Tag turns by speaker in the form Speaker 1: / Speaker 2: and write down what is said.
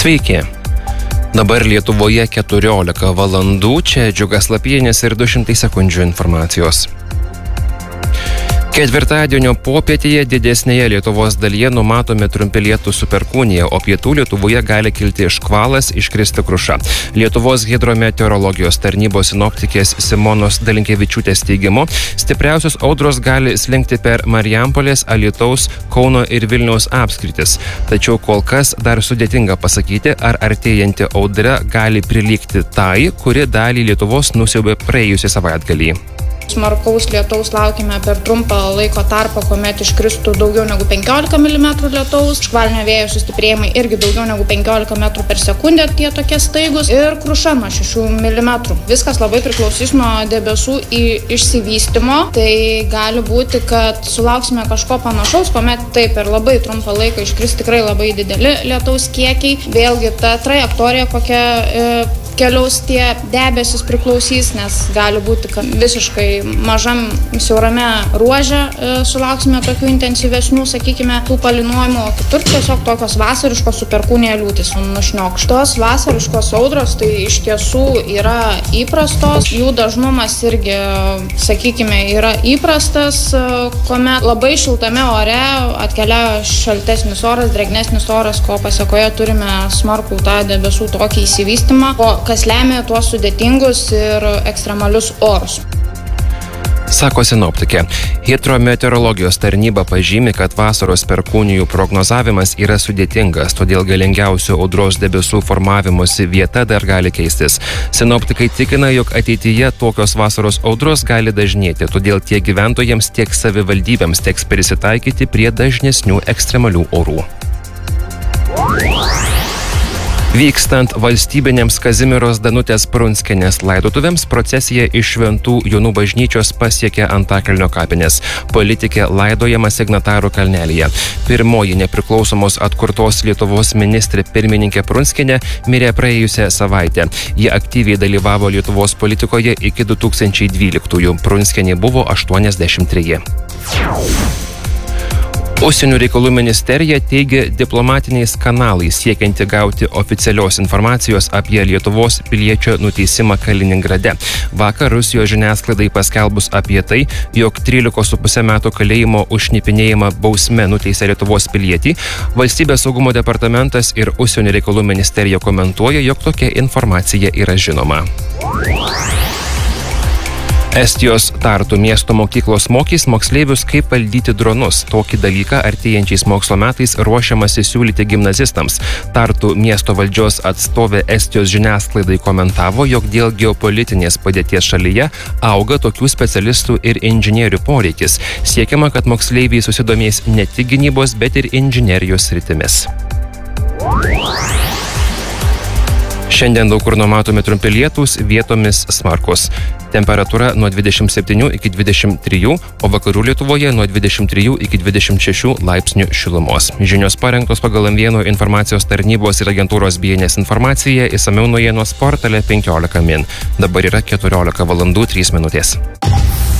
Speaker 1: Sveiki. Dabar Lietuvoje 14 valandų, čia Džiugas Lapienis ir 200 sekundžių informacijos. Ketvirtadienio popietėje didesnėje Lietuvos dalyje numatomi trumpi lietūs su perkūnija, o pietų Lietuvoje gali kilti škvalas, iškristi kruša. Lietuvos hidrometeorologijos tarnybos sinoptikės Simonos Dalinkevičiūtės teigimu, stipriausios audros gali slinkti per Marijampolės, Alytaus, Kauno ir Vilniaus apskritis. Tačiau kol kas dar sudėtinga pasakyti, ar artėjanti audra gali prilygti tai, kuri dalį Lietuvos nusiaubė praėjusį savaitgalį.
Speaker 2: Smarkaus lietaus laukime per trumpą laiko tarpą, kuomet iškristų daugiau negu 15 mm lietaus. Škvalinio vėjo sustiprėjimai irgi daugiau negu 15 m per sekundę, tie tokie staigus. Ir kruša nuo 6 mm. Viskas labai priklausys nuo debesų išsivystymo. Tai gali būti, kad sulauksime kažko panašaus, kuomet taip per labai trumpą laiką iškris tikrai labai dideli lietaus kiekiai. Vėlgi ta trajektorija, kokia keliaus tie debesis priklausys, nes gali būti, kad visiškai mažam siaurame ruože sulauksime tokių intensyvesnių, sakykime, tų palynojimų, o kitur tiesiog tokios vasariškos su perkūnija liūtys nušniokš. Tos vasariškos audros tai iš tiesų yra įprastos, jų dažnumas irgi, sakykime, yra įprastas, kuomet labai šiltame ore atkeliauja šaltesnis oras, drėgnesnis oras, ko pasekoje turime smarkų tą debesų tokį įsivystymą, kas lemia tuos sudėtingus ir ekstremalius orus.
Speaker 1: Sako sinoptikė. Hidrometeorologijos tarnyba pažymi, kad vasaros perkūnijų prognozavimas yra sudėtingas, todėl galingiausių audros debesų formavimosi vieta dar gali keistis. Sinoptikai tikina, jog ateityje tokios vasaros audros gali dažnėti, todėl tiek gyventojams, tiek savivaldybėms teks prisitaikyti prie dažnesnių ekstremalių orų. Vykstant valstybinėms Kazimieros Danutės Prunskienės laidotuvėms, procesija iš Šventų Jonų bažnyčios pasiekė Antakalnio kapines. Politikė laidojama Signatarų kalnelyje. Pirmoji nepriklausomos atkurtos Lietuvos ministrė pirmininkė Prunskienė mirė praėjusią savaitę. Ji aktyviai dalyvavo Lietuvos politikoje iki 2012. Prunskienė buvo 83. Užsienio reikalų ministerija teigia diplomatiniais kanalais siekianti gauti oficialios informacijos apie Lietuvos piliečio nuteisimą Kaliningrade. Vakar Rusijos žiniasklaidai paskelbus apie tai, jog 13,5 metų kalėjimo už šnipinėjimą bausme nuteisė Lietuvos pilietį, Valstybės saugumo departamentas ir Užsienio reikalų ministerija komentuoja, jog tokia informacija yra žinoma. Estijos Tartu miesto mokyklos mokys moksleivius, kaip valdyti dronus. Tokį dalyką artėjančiais mokslo metais ruošiamasi siūlyti gimnazistams. Tartu miesto valdžios atstovė Estijos žiniasklaidai komentavo, jog dėl geopolitinės padėties šalyje auga tokių specialistų ir inžinierių poreikis. Siekiama, kad moksleiviai susidomės ne tik gynybos, bet ir inžinerijos sritimis. Šiandien daug kur numatomi trumpi lietūs, vietomis smarkus. Temperatūra nuo 27 iki 23, o vakarų Lietuvoje nuo 23 iki 26 laipsnių šilumos. Žinios parengtos pagal M1 informacijos tarnybos ir agentūros BNS informaciją, išsamiau naujienos portale 15 min. Dabar yra 14 valandų 3 minutės.